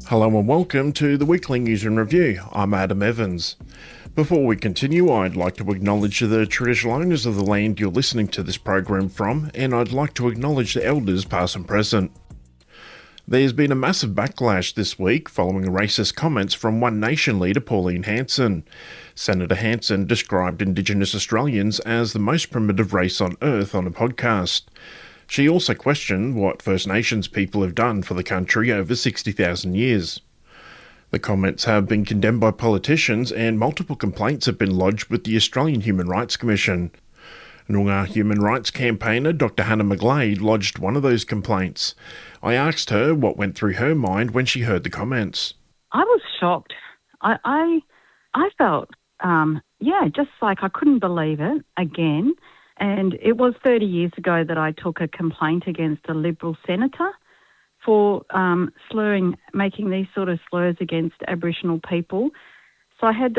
Hello and welcome to the Weekly News and Review. I'm Adam Evans. Before we continue, I'd like to acknowledge the traditional owners of the land you're listening to this program from, and I'd like to acknowledge the elders past and present. There's been a massive backlash this week following racist comments from One Nation leader Pauline Hanson. Senator Hanson described Indigenous Australians as the most primitive race on earth on a podcast. She also questioned what First Nations people have done for the country over 60,000 years. The comments have been condemned by politicians and multiple complaints have been lodged with the Australian Human Rights Commission. Noongar human rights campaigner Dr. Hannah McGlade lodged one of those complaints. I asked her what went through her mind when she heard the comments. I was shocked. I felt, just like I couldn't believe it again. And it was 30 years ago that I took a complaint against a Liberal senator for making these sort of slurs against Aboriginal people. So I had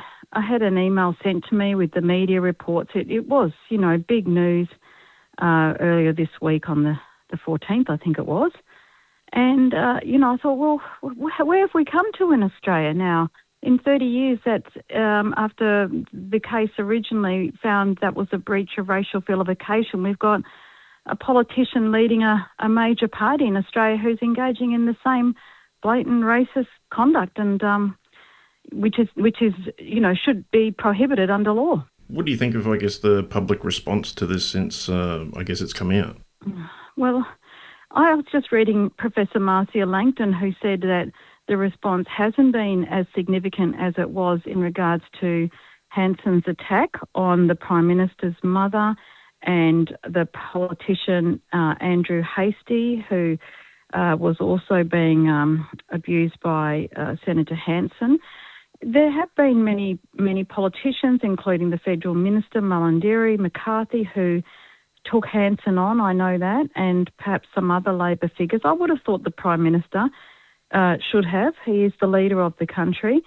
an email sent to me with the media reports. It was, big news earlier this week on the 14th, I think it was. And, I thought, well, where have we come to in Australia now? In 30 years, that's after the case originally found that was a breach of racial vilification. We've got a politician leading a major party in Australia who's engaging in the same blatant racist conduct, and which is should be prohibited under law. What do you think of, the public response to this since, it's come out? Well, I was just reading Professor Marcia Langton, who said that the response hasn't been as significant as it was in regards to Hanson's attack on the Prime Minister's mother and the politician Andrew Hastie, who was also being abused by Senator Hanson. There have been many politicians, including the Federal Minister Mullenderi McCarthy, who took Hanson on, I know that, and perhaps some other Labor figures. I would have thought the Prime Minister should have. He is the leader of the country.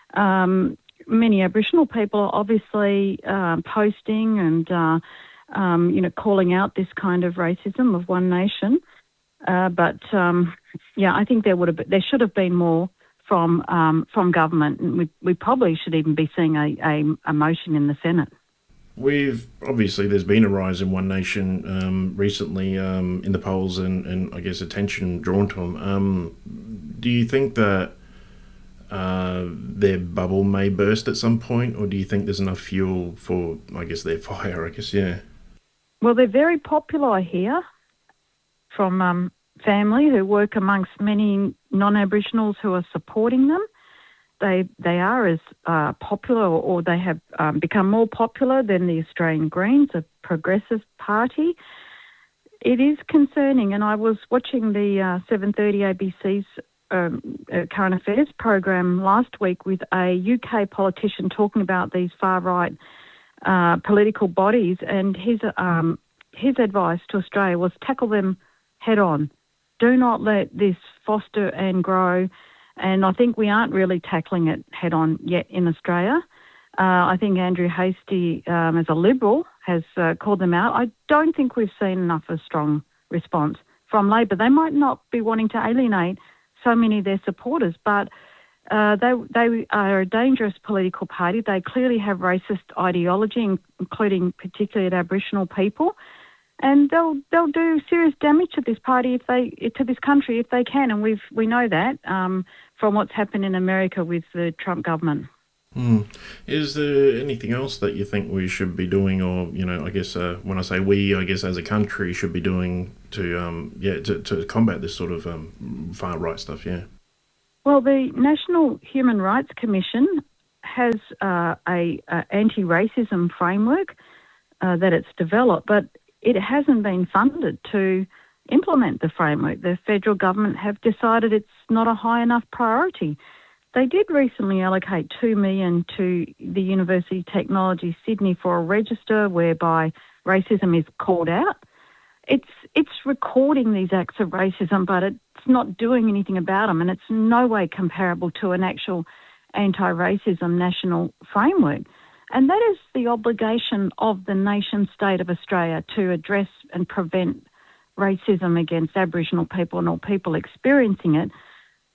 Many Aboriginal people are obviously posting and, calling out this kind of racism of One Nation. I think there should have been more from government. And we probably should even be seeing a motion in the Senate. There's been a rise in One Nation recently in the polls and attention drawn to them. Do you think that their bubble may burst at some point, or do you think there's enough fuel for, their fire, yeah? Well, they're very popular here from family who work amongst many non-Aboriginals who are supporting them. They are as popular, or they have become more popular than the Australian Greens, a progressive party. It is concerning, and I was watching the 7:30 ABC's current affairs program last week with a UK politician talking about these far-right political bodies, and his advice to Australia was tackle them head-on. Do not let this foster and grow. And I think we aren't really tackling it head-on yet in Australia. I think Andrew Hastie, as a Liberal, has called them out. I don't think we've seen enough of a strong response from Labor. They might not be wanting to alienate so many of their supporters, but they are a dangerous political party. They clearly have racist ideology, including particularly at Aboriginal people. And they'll do serious damage to this party to this country if they can, and we know that from what's happened in America with the Trump government. Is there anything else that you think we should be doing, or when I say we, as a country should be doing to combat this sort of far right stuff? Yeah. Well, the National Human Rights Commission has a anti-racism framework that it's developed, but it hasn't been funded to implement the framework. The federal government have decided it's not a high enough priority. They did recently allocate $2 million to the University of Technology Sydney for a register whereby racism is called out. It's recording these acts of racism, but it's not doing anything about them, and it's in no way comparable to an actual anti-racism national framework. And that is the obligation of the nation state of Australia, to address and prevent racism against Aboriginal people and all people experiencing it.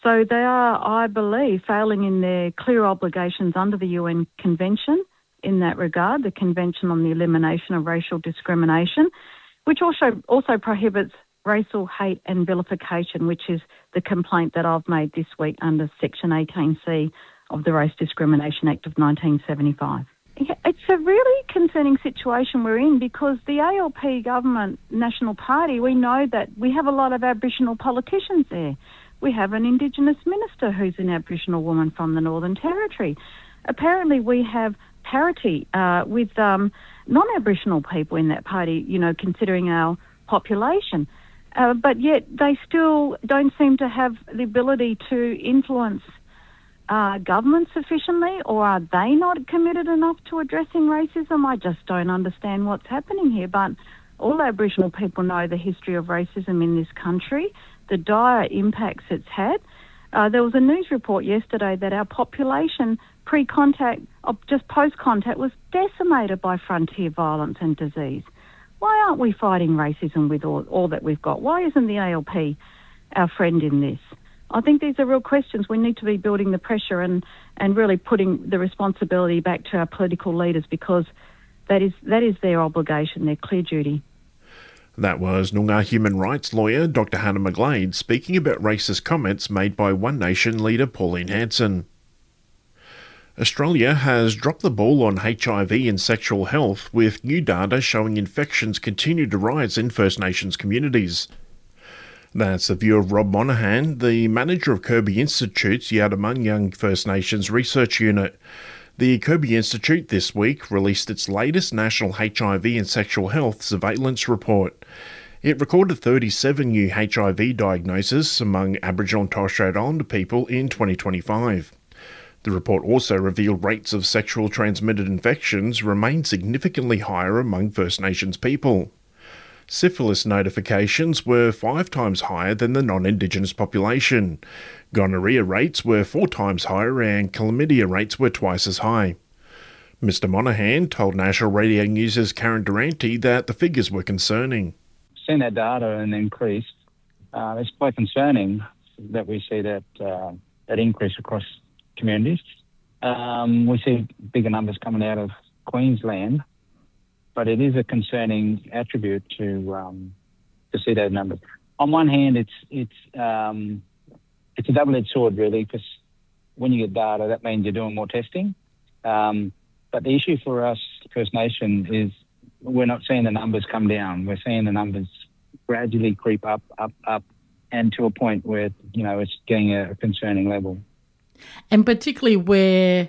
So they are, I believe, failing in their clear obligations under the UN Convention in that regard, the Convention on the Elimination of Racial Discrimination, which also prohibits racial hate and vilification, which is the complaint that I've made this week under Section 18C of the Race Discrimination Act of 1975. It's a really concerning situation we're in because the ALP government National Party, we know that we have a lot of Aboriginal politicians there. We have an Indigenous minister who's an Aboriginal woman from the Northern Territory. Apparently we have parity with non-Aboriginal people in that party, you know, considering our population. But yet they still don't seem to have the ability to influence government sufficiently, or are they not committed enough to addressing racism? I just don't understand what's happening here. But all Aboriginal people know the history of racism in this country, the dire impacts it's had. There was a news report yesterday that our population pre-contact, just post-contact, was decimated by frontier violence and disease. Why aren't we fighting racism with all that we've got? Why isn't the ALP our friend in this? I think these are real questions. We need to be building the pressure and really putting the responsibility back to our political leaders because that is their obligation, their clear duty. That was Noongar human rights lawyer Dr. Hannah McGlade speaking about racist comments made by One Nation leader Pauline Hanson. Australia has dropped the ball on HIV and sexual health, with new data showing infections continue to rise in First Nations communities. That's the view of Rob Monaghan, the manager of Kirby Institute's Yardimanyang First Nations Research Unit. The Kirby Institute this week released its latest national HIV and sexual health surveillance report. It recorded 37 new HIV diagnoses among Aboriginal and Torres Strait Islander people in 2025. The report also revealed rates of sexual transmitted infections remain significantly higher among First Nations people. Syphilis notifications were 5 times higher than the non-Indigenous population. Gonorrhea rates were 4 times higher and chlamydia rates were twice as high. Mr Monaghan told National Radio News' Karen Durante that the figures were concerning. Seeing that data and increase, it's quite concerning that we see that increase across communities. We see bigger numbers coming out of Queensland, but it is a concerning attribute to see those numbers. On one hand, it's a double-edged sword, really, because when you get data, that means you're doing more testing. But the issue for us, First Nation, is we're not seeing the numbers come down. We're seeing the numbers gradually creep up, and to a point where, you know, it's getting a concerning level. And particularly where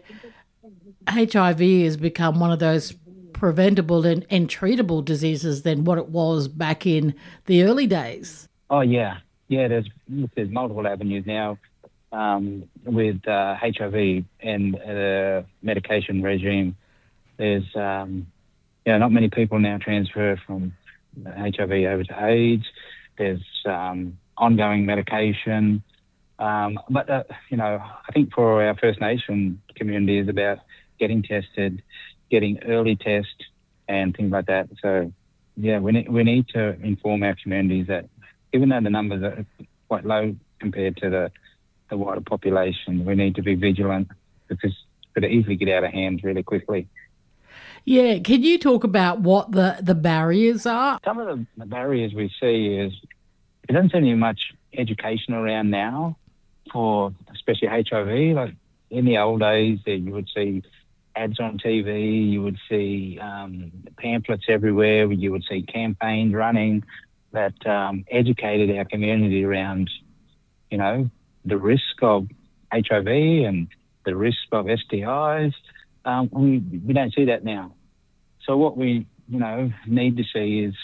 HIV has become one of those preventable and treatable diseases than what it was back in the early days. Oh, yeah. Yeah, there's multiple avenues now with HIV and the medication regime. There's, not many people now transfer from HIV over to AIDS. There's ongoing medication. But I think for our First Nation community is about getting tested, getting early test and things like that. So, yeah, we need to inform our communities that even though the numbers are quite low compared to the wider population, we need to be vigilant because it could easily get out of hand really quickly. Yeah, can you talk about what the barriers are? Some of the barriers we see is there doesn't seem to be much education around now for especially HIV. Like in the old days, you would see ads on TV, you would see pamphlets everywhere, you would see campaigns running that educated our community around, you know, the risk of HIV and the risk of STIs. We don't see that now. So what we, need to see is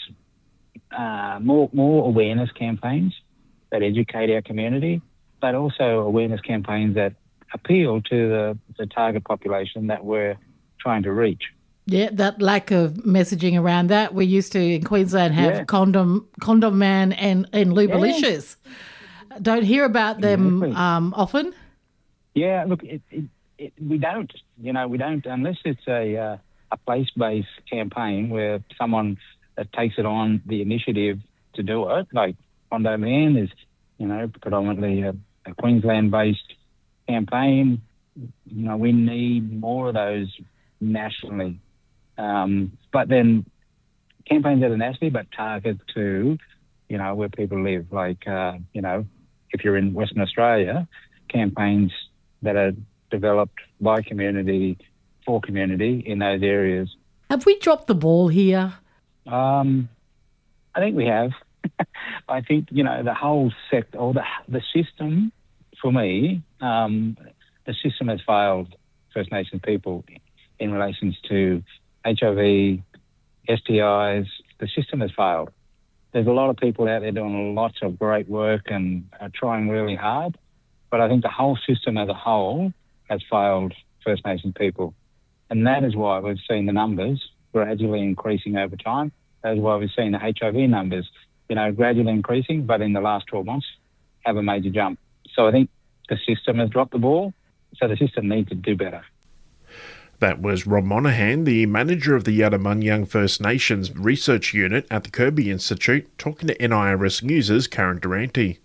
more awareness campaigns that educate our community, but also awareness campaigns that appeal to the target population that we're trying to reach. Yeah, that lack of messaging around that. We used to, in Queensland, have Condom Man and Lubalicious. Yeah. Don't hear about them often. Yeah, look, we don't. We don't unless it's a place-based campaign where someone that takes it on the initiative to do it. Like Condom Man is, predominantly a a Queensland-based campaign. We need more of those nationally. But then campaigns that are nationally but target to, where people live. Like, if you're in Western Australia, campaigns that are developed by community, for community in those areas. Have we dropped the ball here? I think we have. I think, the whole sector, or the system, for me, the system has failed First Nations people in relations to HIV, STIs. The system has failed. There's a lot of people out there doing lots of great work and are trying really hard, but I think the whole system as a whole has failed First Nations people. And that is why we've seen the numbers gradually increasing over time. That is why we've seen the HIV numbers, gradually increasing, but in the last 12 months have a major jump. So I think the system has dropped the ball, so the system needs to do better. That was Rob Monaghan, the manager of the Yaddamunyung First Nations Research Unit at the Kirby Institute, talking to NIRS News' Karen Durante.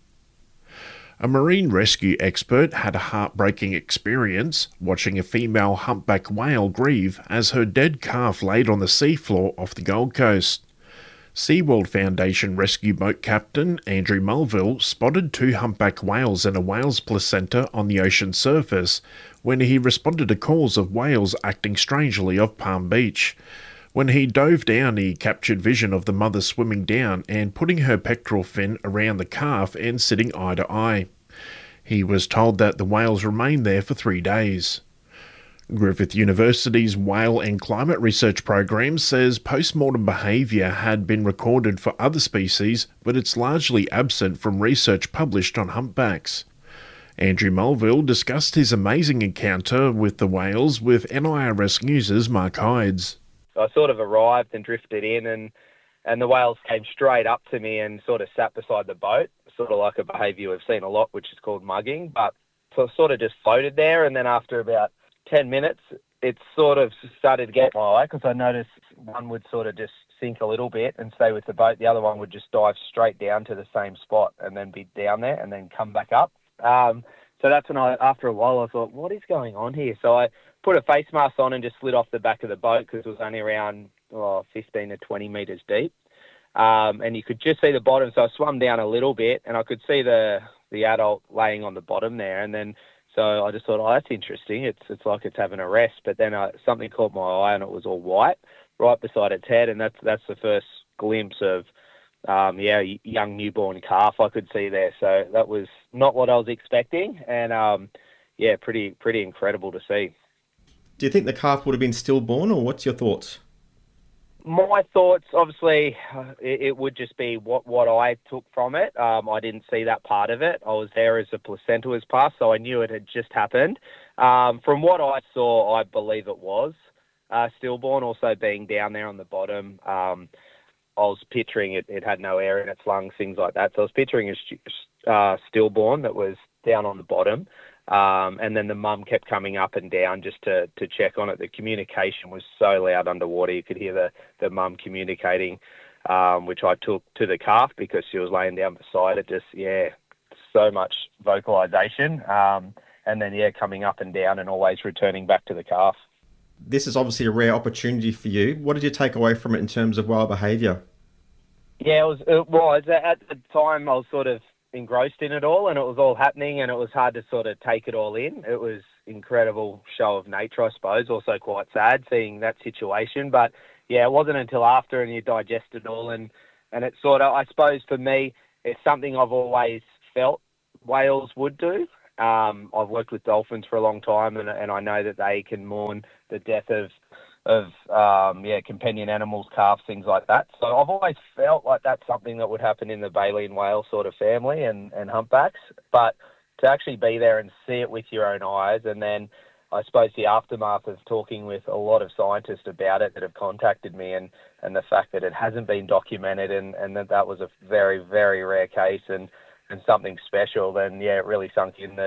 A marine rescue expert had a heartbreaking experience watching a female humpback whale grieve as her dead calf laid on the seafloor off the Gold Coast. SeaWorld Foundation rescue boat captain Andrew Mulville spotted 2 humpback whales and a whale's placenta on the ocean surface when he responded to calls of whales acting strangely off Palm Beach. When he dove down, he captured vision of the mother swimming down and putting her pectoral fin around the calf and sitting eye to eye. He was told that the whales remained there for 3 days. Griffith University's Whale and Climate Research Program says post-mortem behaviour had been recorded for other species, but it's largely absent from research published on humpbacks. Andrew Mulville discussed his amazing encounter with the whales with NIRS News' Mark Hydes. I sort of arrived and drifted in, and the whales came straight up to me and sort of sat beside the boat, sort of like a behaviour we've seen a lot, which is called mugging. But so I sort of just floated there, and then after about 10 minutes, it sort of started to get my eye because I noticed one would sort of just sink a little bit and stay with the boat. The other one would just dive straight down to the same spot and then be down there and then come back up. So that's when after a while, I thought, what is going on here? So I put a face mask on and just slid off the back of the boat because it was only around 15 to 20 metres deep. And you could just see the bottom. So I swam down a little bit and I could see the adult laying on the bottom there. And then so I just thought, that's interesting. It's like it's having a rest. But then something caught my eye and it was all white right beside its head. And that's the first glimpse of young newborn calf I could see there. So that was not what I was expecting. And pretty incredible to see. Do you think the calf would have been stillborn, or what's your thoughts? My thoughts, obviously, it would just be what I took from it. I didn't see that part of it. I was there as the placenta was passed, so I knew it had just happened. From what I saw, I believe it was stillborn, also being down there on the bottom. I was picturing it had no air in its lungs, things like that. So I was picturing a stillborn that was down on the bottom. And then the mum kept coming up and down just to check on it. The communication was so loud underwater. You could hear the mum communicating, which I took to the calf because she was laying down beside it. Just, so much vocalisation. And then, coming up and down and always returning back to the calf. This is obviously a rare opportunity for you. What did you take away from it in terms of wild behaviour? Yeah, it was. At the time, I was sort of engrossed in it all, and it was all happening, and it was hard to sort of take it all in. It was incredible show of nature, I suppose. Also quite sad seeing that situation, but it wasn't until after and you digest it all, and it sort of, I suppose for me, it's something I've always felt whales would do. I've worked with dolphins for a long time, and I know that they can mourn the death of companion animals, calves, things like that. So I've always felt like that's something that would happen in the baleen whale sort of family and humpbacks. But to actually be there and see it with your own eyes, and then I suppose the aftermath of talking with a lot of scientists about it that have contacted me, and the fact that it hasn't been documented and that was a very, very rare case and something special, then it really sunk in that